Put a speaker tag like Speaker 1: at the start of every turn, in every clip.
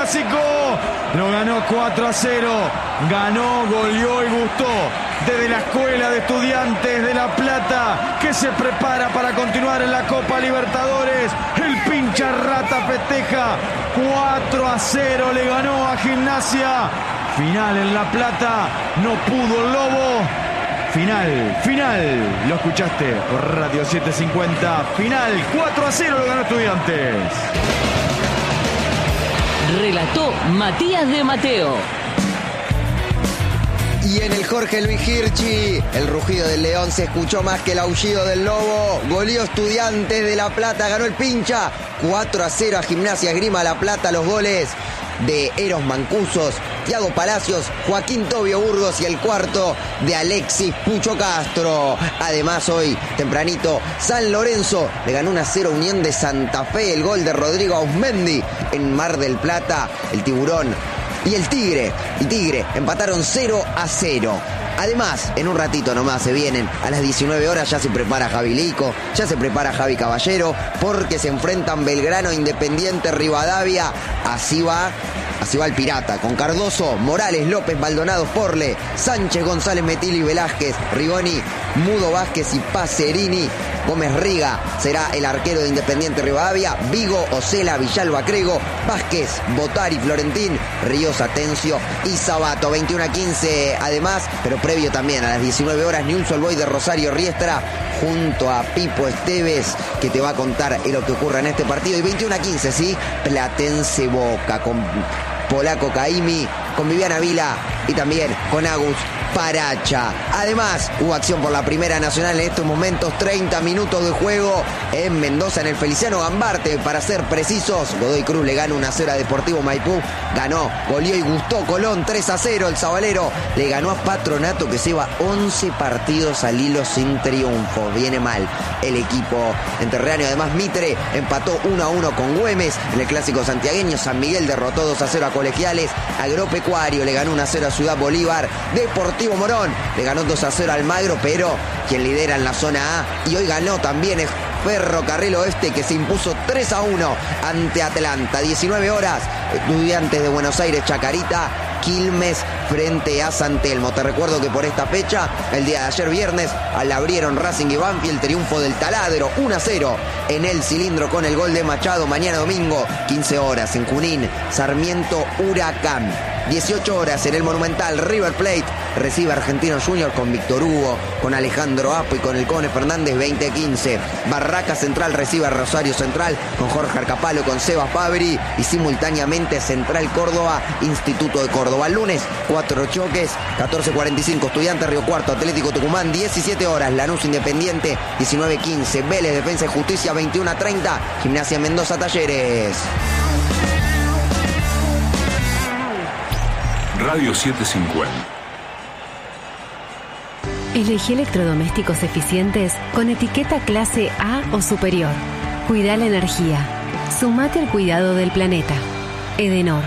Speaker 1: clásico. Lo ganó 4-0. Ganó, goleó y gustó. Desde la Escuela de Estudiantes de La Plata, que se prepara para continuar en la Copa Libertadores. El pincha rata festeja. 4-0 le ganó a Gimnasia. Final en La Plata. No pudo el Lobo. Final, lo escuchaste por Radio 750. Final, 4-0 lo ganó Estudiantes.
Speaker 2: Relató Matías de Mateo.
Speaker 3: Y en el Jorge Luis Hirschi, el rugido del león se escuchó más que el aullido del lobo. Goleó Estudiantes de La Plata, ganó el pincha. 4-0 a Gimnasia Esgrima La Plata. Los goles de Eros Mancusos, Thiago Palacios, Joaquín Tobio Burgos y el cuarto de Alexis Pucho Castro. Además, hoy, tempranito, San Lorenzo le ganó 1-0 Unión de Santa Fe. El gol de Rodrigo Ausmendi en Mar del Plata. El Tiburón y el Tigre empataron 0-0. Además, en un ratito nomás se vienen a las 19 horas, ya se prepara Javi Lico, ya se prepara Javi Caballero, porque se enfrentan Belgrano, Independiente, Rivadavia. Así va el Pirata, con Cardoso, Morales, López, Maldonado, Porle, Sánchez, González, Metilli, Velázquez, Rigoni, Mudo, Vázquez y Pacerini. Gómez Riga será el arquero de Independiente Rivadavia. Vigo, Ocela, Villalba, Crego, Vázquez, Botari, Florentín, Ríos, Atencio y Sabato. 21-15 además, pero previo también a las 19 horas, Newell's Old Boys de Rosario Riestra junto a Pipo Esteves, que te va a contar lo que ocurra en este partido. Y 21-15, ¿sí? Platense Boca, con Polaco Caimi, con Viviana Vila y también con Agus Paracha. Además, hubo acción por la Primera Nacional en estos momentos. 30 minutos de juego en Mendoza, en el Feliciano Gambarte, para ser precisos. Godoy Cruz le gana 1-0 a Deportivo Maipú. Ganó, goleó y gustó Colón 3-0. El Sabalero le ganó a Patronato, que lleva 11 partidos al hilo sin triunfo. Viene mal el equipo enterráneo. Además, Mitre empató 1-1 con Güemes en el clásico santiagueño. San Miguel derrotó 2-0 a Colegiales. Agropecuario le ganó 1-0 a Ciudad Bolívar. Deportivo Morón le ganó 2-0 al Magro, pero quien lidera en la zona A y hoy ganó también es Ferrocarril Oeste, que se impuso 3-1 ante Atlanta. 19 horas, Estudiantes de Buenos Aires, Chacarita, Quilmes frente a San Telmo. Te recuerdo que por esta fecha, el día de ayer viernes, al abrieron Racing y Banfield, triunfo del Taladro 1-0 en el Cilindro con el gol de Machado. Mañana domingo, 15 horas en Junín, Sarmiento Huracán. 18 horas en el Monumental, River Plate recibe a Argentinos Juniors con Víctor Hugo, con Alejandro Apo y con el Cone Fernández. 20:15. Barraca Central recibe a Rosario Central con Jorge Arcapalo, con Sebas Fabri, y simultáneamente Central Córdoba, Instituto de Córdoba. El lunes, 4 choques. 14:45 Estudiantes Río Cuarto, Atlético Tucumán. 17 horas Lanús Independiente. 19:15 Vélez Defensa y Justicia. 21:30 Gimnasia Mendoza Talleres.
Speaker 4: Radio 750.
Speaker 5: Elegí electrodomésticos eficientes con etiqueta clase A o superior. Cuida la energía. Sumate al cuidado del planeta. Edenor.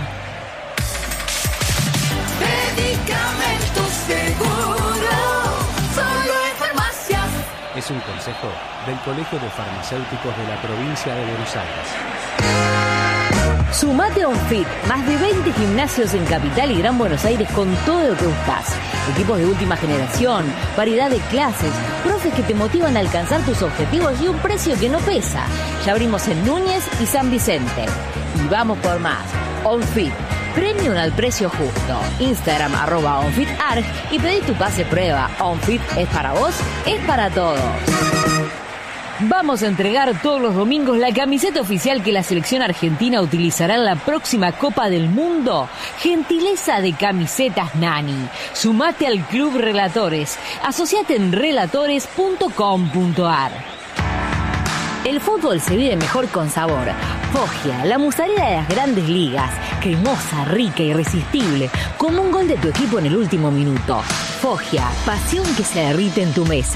Speaker 6: Medicamentos Seguro, solo en farmacias.
Speaker 7: Es un consejo del Colegio de Farmacéuticos de la provincia de Buenos Aires.
Speaker 2: Sumate a OnFit, más de 20 gimnasios en Capital y Gran Buenos Aires con todo lo que buscas. Equipos de última generación, variedad de clases, profes que te motivan a alcanzar tus objetivos y un precio que no pesa. Ya abrimos en Núñez y San Vicente. Y vamos por más. OnFit, premium al precio justo. Instagram @OnFitArg y pedí tu pase prueba. OnFit es para vos, es para todos. Vamos a entregar todos los domingos la camiseta oficial que la selección argentina utilizará en la próxima Copa del Mundo. Gentileza de Camisetas Nani. Sumate al Club Relatores. Asociate en relatores.com.ar. El fútbol se vive mejor con sabor. Foggia, la musarela de las grandes ligas. Cremosa, rica, irresistible. Como un gol de tu equipo en el último minuto. Foggia, pasión que se derrite en tu mesa.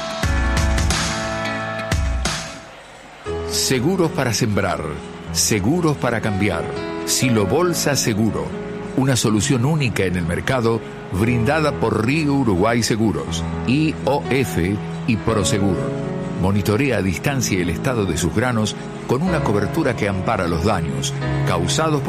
Speaker 8: Seguros para sembrar, seguros para cambiar. Silo Bolsa Seguro, una solución única en el mercado brindada por Río Uruguay Seguros, IOF y Prosegur. Monitorea a distancia el estado de sus granos con una cobertura que ampara los daños causados por